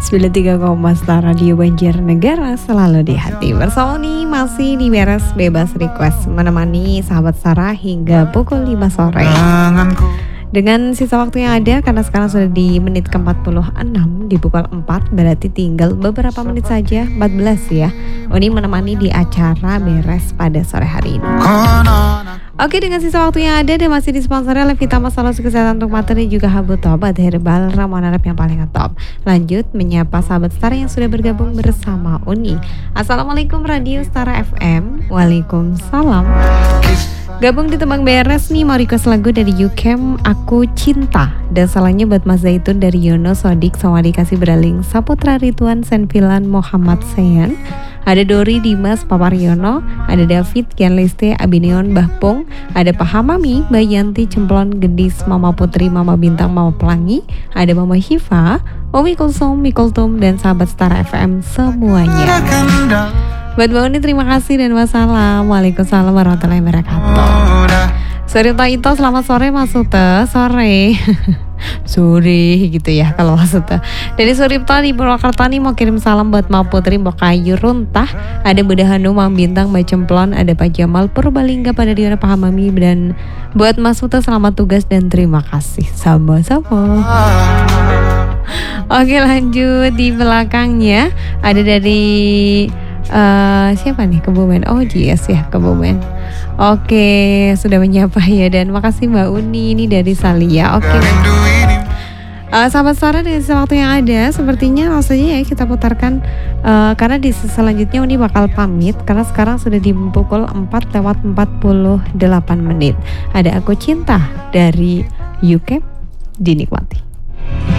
93 Star Radio Banjarnegara selalu di hati. Bersama nih masih di Beres Bebas Request, menemani sahabat Sarah hingga pukul 5 sore. Dengan sisa waktu yang ada, karena sekarang sudah di menit ke-46, di pukul 4, berarti tinggal beberapa menit saja, 14 ya. Ini menemani di acara Beres pada sore hari ini. Oke, dengan sisa waktu yang ada dan masih disponsori oleh Vitamin Solusi Kesehatan untuk Mata dan juga Habut Obat Herbal Ramuan Arab yang paling top. Lanjut menyapa sahabat Star yang sudah bergabung bersama Uni. Assalamualaikum Radio Star FM. Waalaikumsalam. Gabung di Tembang Beres nih, mau request lagu dari Yukem, Aku Cinta. Dan salahnya buat Mas Zaitun dari Yono Sodik, sama dikasih beraling Saputra Rituan Senfilan Muhammad Sayan. Ada Dori Dimas Paparyono, ada David Kian Leste Abineon Bahpung, ada Pahamami Bayanti Cemplon Gedis Mama Putri Mama Bintang Mama Pelangi, ada Mama Hifa, Umi Kulsum Mikultum dan sahabat Star FM semuanya. Buat Mbak Uni terima kasih dan wassalam. Waalaikumsalam warahmatullahi wabarakatuh. Suripto Ito selamat sore Mas Sute. Sore sore gitu ya kalau Mas Sute. Dari Suripto di Purwakarta nih mau kirim salam buat Mbak Putri Mbak Kayu Runtah, ada Bunda Hanum Mam Bintang Mbak Cemplon, ada Pak Jamal Purbalingga pada Diana Pahamami, dan buat Mas Sute selamat tugas dan terima kasih. Sama-sama. Oke, lanjut di belakangnya ada dari siapa nih, Kebumen. Oh GS ya, Kebumen. Oke, sudah menyapa ya, dan makasih Mbak Uni. Ini dari Salia. Oke. Sahabat Sarah, dengan sisa waktu yang ada, sepertinya langsung saja ya kita putarkan, karena di selanjutnya Uni bakal pamit karena sekarang sudah di pukul 4:48. Ada Aku Cinta dari UK, dinikmati.